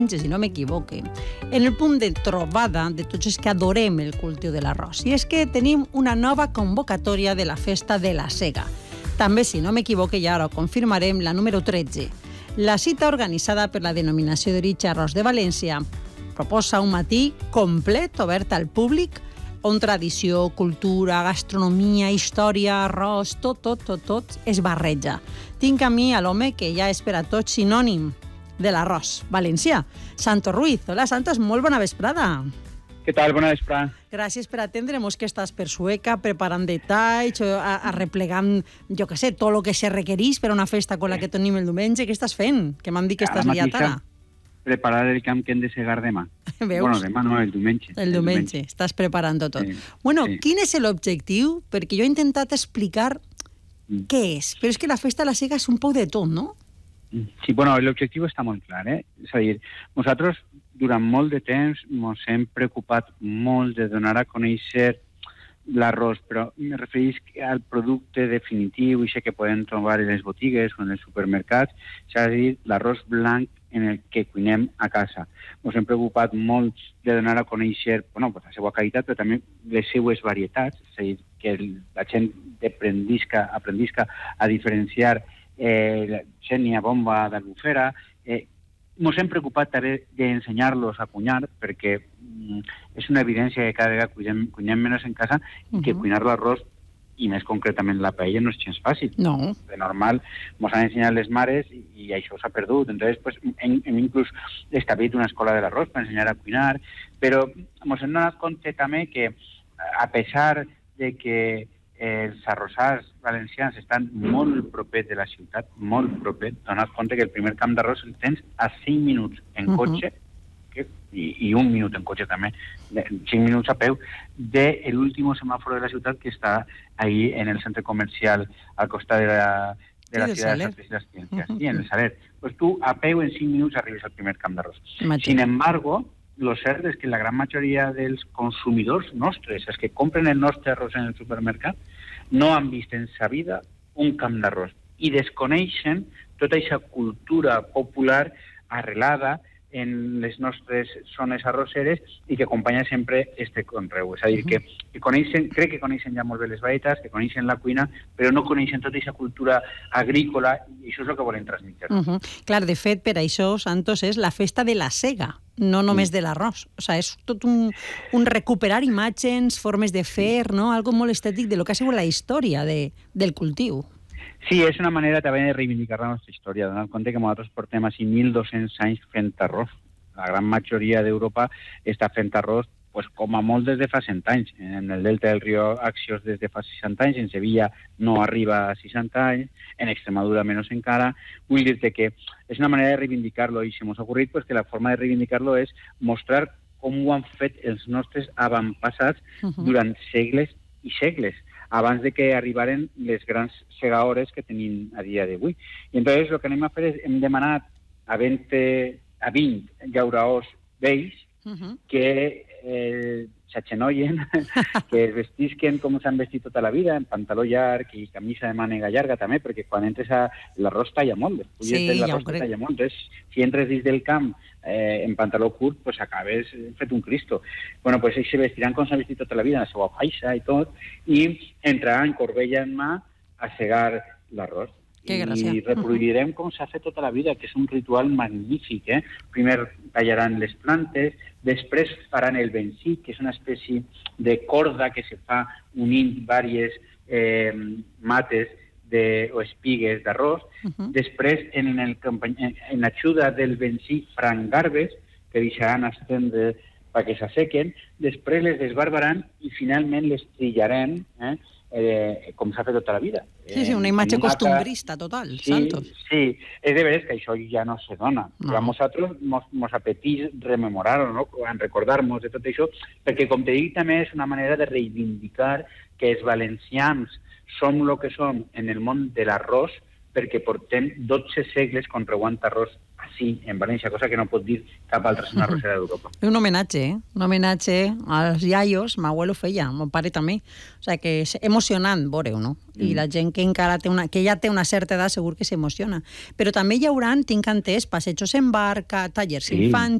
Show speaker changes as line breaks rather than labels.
si no m'equivoque, en el punt de trobada de tots els que adorem el cultiu de l'arròs. I és que tenim una nova convocatòria de la Festa de la Sega. També, si no m'equivoque, i ara ho confirmarem, la número 13. La cita organitzada per la denominació d'origen Arròs de València proposa un matí complet obert al públic on tradició, cultura, gastronomia, història, arròs, tot es barreja. Tinc a mi a l'home que ja és per a tots sinònim de l'arròs valencià. Santos Ruiz. Hola, Santos, molt bona vesprada.
Què tal? Bona vesprada.
Gràcies per atendre'ns, que estàs per Sueca, preparant detalls, arreplegant, jo què sé, tot el que se requereix per a una festa com la que tenim el diumenge. Què estàs fent? Que m'han dit que estàs liat ara.
Preparar el camp que hem de segar demà.
Veus?
Bueno, demà no, el diumenge.
El diumenge. Estàs preparant tot.
Sí.
Bueno,
sí.
Quin és l'objectiu? Perquè jo he intentat explicar què és, però és que la Festa de la Sega és un poc de tot, no?
Sí, bueno, l'objectiu està molt clar, És a dir, nosaltres durant molt de temps ens hem preocupat molt de donar a conèixer l'arròs, però me referís al producte definitiu, i sé que podem trobar en les botigues o en els supermercats, s'ha de dir l'arròs blanc en el que cuinem a casa. Ens hem preocupat molt de donar a conèixer la seva qualitat, però també les seues varietats, és a dir, que la gent aprendisca a diferenciar xènia, bomba, d'albufera. Ens hem preocupat també d'ensenyar-los a cuinar, perquè és una evidència que cada vegada cuinem menys en casa i que cuinar l'arròs, i més concretament la paella, no és gens fàcil.
No.
De normal, ens han ensenyat les mares i això s'ha perdut. Entonces, hem inclús establit una escola de l'arròs per ensenyar a cuinar, però ens hem donat compte també que, a pesar de que els arrossars valencians estan molt propers de la ciutat, molt propers, donat compte que el primer camp d'arròs el tens a 5 minuts en cotxe, i 1 minut en cotxe també, 5 minuts a peu, de l'últim semàforo de la ciutat que està ahí en el centre comercial al costat de la ciutat de las Artes y las Ciencias, sí, en el Saler. Pues tú a peu en 5 minuts arribes al primer camp d'arròs. Sin embargo, lo cert és que la gran majoria dels consumidors nostres, els que compren el nostre arròs en el supermercat, no han vist en sa vida un camp d'arròs i desconeixen tota aquesta cultura popular arrelada en les nostres zones arrosseres i que acompanya sempre este conreu. És a dir, que coneixen, crec que coneixen ja molt bé les varietats, que coneixen la cuina, però no coneixen tota aquesta cultura agrícola, i això és el que volem transmetre.
Clar, de fet, per això, Santos, és la Festa de la Sega, no només de l'arròs. O sigui, és tot un recuperar imatges, formes de fer, no? Algo molt estètic de lo que ha sigut la història del cultiu.
Sí, és una manera també de reivindicar la nostra història, donant compte que nosaltres portem així 1.200 anys fent arròs. La gran majoria d'Europa està fent arròs com a molt des de fa 100 anys. En el delta del riu Axios des de fa 60 anys, en Sevilla no arriba a 60 anys, en Extremadura menys encara. Vull dir-te que és una manera de reivindicar-lo, i se m'ha ocorrit que la forma de reivindicar-lo és mostrar com ho han fet els nostres avantpassats durant segles i segles, abans de que arribaren les grans segadores que tenim a dia d'avui. I entonces el que anem a fer és, hem demanat a 20 llauraors vells que s'aixenoien, que es vestisquen com s'han vestit tota la vida, en pantaló llarg i camisa de mànega llarga també, perquè quan entres a l'arròs talla molt, les fulles de l'arròs talla molt. Entonces, si entres dins del camp en pantaló curt, pues acabes fet un Cristo. Bueno, pues ells se vestiran com s'han vestit tota la vida, en la seva faixa i tot, i entraran corbella en mà a segar l'arròs. I reproduirem com s'ha fet tota la vida, que és un ritual magnífic. Primer tallaran les plantes, després faran el vencí, que és una espècie de corda que se fa unint diverses mates o espigues d'arròs. Després, en l'ajuda del vencí, faran garbes, que deixaran estendre perquè s'assequen. Després les desbarbaran i finalment les trillaran, com s'ha fet tota la vida.
Sí, una imatge costumbrista total, Santos.
Sí, és de veres que això ja no se dona. Però a nosaltres ens apeteix rememorar-ho, recordar-nos de tot això, perquè, com te dic, també és una manera de reivindicar que els valencians som el que som en el món de l'arròs, perquè portem 12 segles conreuant arròs així, en València, cosa que no pot dir cap altra zona arrossera d'Europa.
És un homenatge, un homenatge als iaios, m'abuelo feia, mon pare també. O sigui que és emocionant veure-ho, no? I la gent que encara que ja té una certa edat segur que s'emociona. Però també hi haurà, tinc entès, passejos en barca, tallers infantils,